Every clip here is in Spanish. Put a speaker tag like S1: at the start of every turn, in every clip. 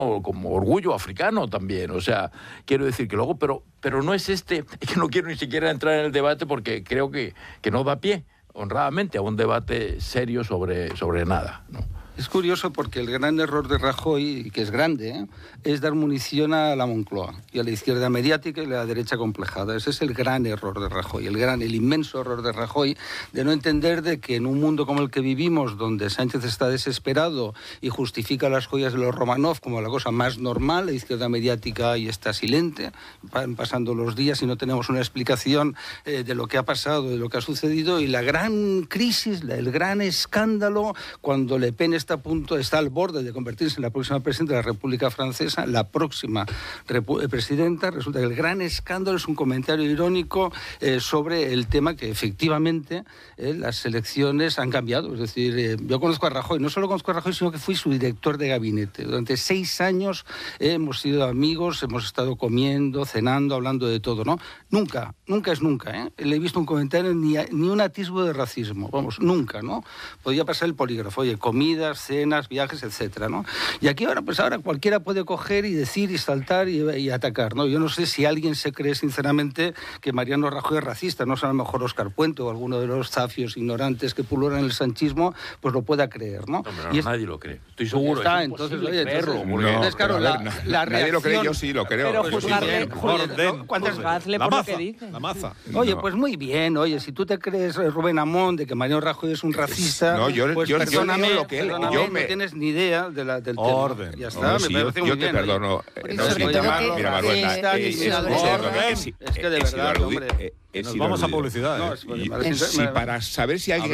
S1: como orgullo africano también. O sea, quiero decir que luego, pero no es es que no quiero ni siquiera entrar en el debate porque creo que no da pie, honradamente, a un debate serio sobre nada, ¿no?
S2: Es curioso porque el gran error de Rajoy, que es grande, es dar munición a la Moncloa y a la izquierda mediática y a la derecha complejada. Ese es el gran error de Rajoy, el inmenso error de Rajoy, de no entender de que en un mundo como el que vivimos, donde Sánchez está desesperado y justifica las joyas de los Romanov como la cosa más normal, la izquierda mediática ahí está silente, van pasando los días y no tenemos una explicación de lo que ha pasado, de lo que ha sucedido, y la gran crisis, el gran escándalo, cuando Le Pen está al borde de convertirse en la próxima presidenta de la República Francesa, la próxima presidenta. Resulta que el gran escándalo es un comentario irónico sobre el tema que efectivamente las elecciones han cambiado. Es decir, yo conozco a Rajoy, no solo conozco a Rajoy, sino que fui su director de gabinete. Durante 6 años hemos sido amigos, hemos estado comiendo, cenando, hablando de todo, ¿no? Nunca es nunca, Le he visto un comentario ni un atisbo de racismo, vamos, nunca, ¿no? Podía pasar el polígrafo, oye, comidas, cenas, viajes, etcétera, ¿no? Y aquí ahora cualquiera puede coger y decir y saltar y atacar, ¿no? Yo no sé si alguien se cree sinceramente que Mariano Rajoy es racista, no sé, a lo mejor Óscar Puente o alguno de los zafios ignorantes que pululan el sanchismo, pues lo pueda creer, ¿no?
S1: No, nadie lo cree. Estoy seguro.
S2: Está, entonces, claro, la reacción...
S3: Nadie lo cree, yo sí lo creo.
S4: Pero juzgarle,
S3: La maza.
S2: Oye, pues muy bien, oye, si tú te crees, Rubén Amón, de que Mariano Rajoy es un racista,
S3: pues perdóname, lo que él...
S2: no tienes ni idea del
S3: orden.
S2: tema. Ya está,
S3: yo te perdono.
S2: Es que de verdad, hombre...
S5: Nos vamos a publicidad.
S3: Si para saber si alguien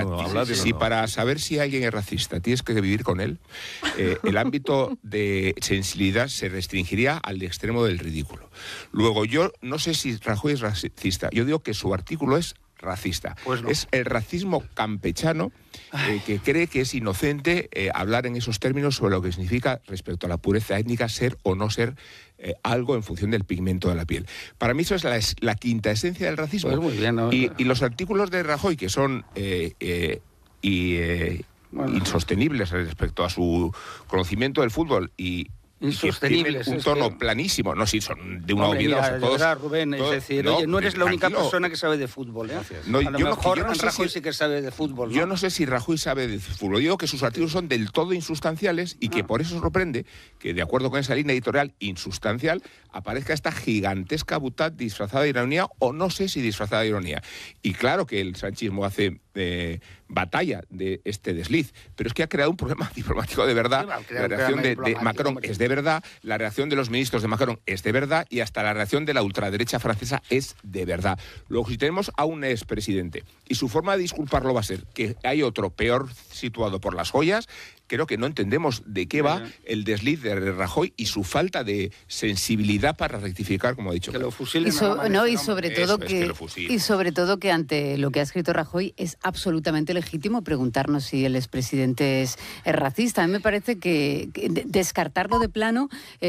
S3: es racista, tienes que vivir con él, el ámbito de sensibilidad se restringiría al extremo del ridículo. Luego, yo no sé si Rajoy es racista. Yo digo que su artículo es racista.
S2: Pues no.
S3: Es el racismo campechano que cree que es inocente hablar en esos términos sobre lo que significa respecto a la pureza étnica ser o no ser algo en función del pigmento de la piel. Para mí eso es la quinta esencia del racismo.
S2: Pues muy bien, ¿no?
S3: Y los artículos de Rajoy, que son insostenibles respecto a su conocimiento del fútbol y
S2: insostenibles.
S3: Un tono planísimo. No, sí, son de una obviedad.
S2: Mira, verdad, Rubén, es decir, oye, no eres la única persona que sabe de fútbol, ¿eh?
S3: No,
S2: a lo mejor
S3: yo no sé
S2: Rajoy sí que sabe de fútbol, ¿no?
S3: Yo no sé si Rajoy sabe de fútbol. Digo que sus artículos son del todo insustanciales y que por eso sorprende que, de acuerdo con esa línea editorial insustancial, aparezca esta gigantesca butad disfrazada de ironía, o no sé si disfrazada de ironía. Y claro que el sanchismo hace batalla de este desliz, pero es que ha creado un problema diplomático de verdad. La reacción de Macron es de verdad, la reacción de los ministros de Macron es de verdad, y hasta la reacción de la ultraderecha francesa es de verdad. Luego, si tenemos a un expresidente y su forma de disculparlo va a ser que hay otro peor situado por las joyas, creo que no entendemos de qué va el desliz de Rajoy y su falta de sensibilidad para rectificar, como ha dicho.
S2: Que lo fusilen
S4: y sobre todo que ante lo que ha escrito Rajoy es absolutamente legítimo preguntarnos si el expresidente es racista. A mí me parece que descartarlo de plano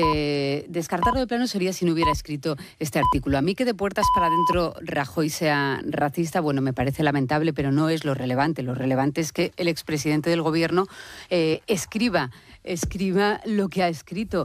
S4: sería si no hubiera escrito este artículo. A mí que de puertas para adentro Rajoy sea racista, bueno, me parece lamentable, pero no es lo relevante. Lo relevante es que el expresidente del gobierno escriba lo que ha escrito,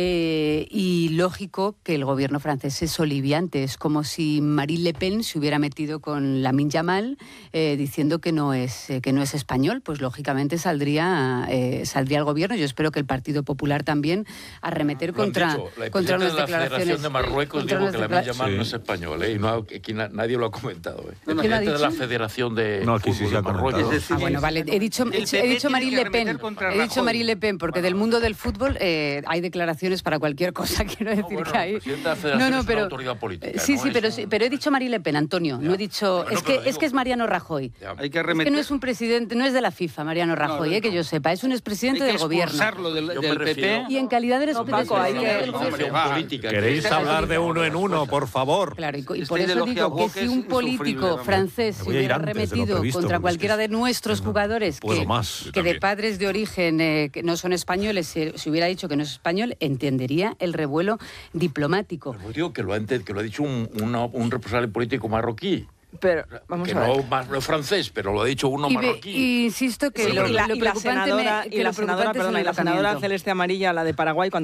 S4: y lógico que el gobierno francés es soliviante. Es como si Marine Le Pen se hubiera metido con Lamine Yamal diciendo que no es español, pues lógicamente saldría el gobierno. Yo espero que el Partido Popular también arremeter contra unas declaraciones.
S1: La Federación de Marruecos dijo que Lamine Yamal no es español, y aquí nadie lo ha comentado. El presidente de la Federación de Fútbol de Marruecos.
S4: Bueno, vale, he dicho Marine Le Pen. He dicho Marine Le Pen porque del mundo del fútbol hay declaraciones para cualquier cosa, quiero decir que hay.
S1: Pero autoridad política.
S4: Sí, pero he dicho Marine Le Pen, Antonio. No he dicho. Es que es Mariano Rajoy.
S2: Hay que
S4: es que no es un presidente, no es de la FIFA, Mariano Rajoy, que yo sepa, es un expresidente del gobierno.
S2: Del PP.
S4: Y en calidad de
S5: política. ¿Queréis hablar de uno en uno, por favor?
S4: Claro, y por eso digo que si un político francés se hubiera arremetido contra cualquiera de nuestros jugadores que de padres de origen que no son españoles, si hubiera dicho que no es español, entendería el revuelo diplomático.
S1: Pues digo que lo ha dicho un responsable político marroquí.
S6: Pero, vamos
S1: que
S6: a ver.
S1: no es francés, pero lo ha dicho uno marroquí.
S4: Y insisto que
S6: Sí,
S4: lo
S6: y la
S4: preocupante
S6: senadora,
S4: es el
S6: la senadora
S4: alojamiento.
S6: celeste amarilla, la de Paraguay, cuando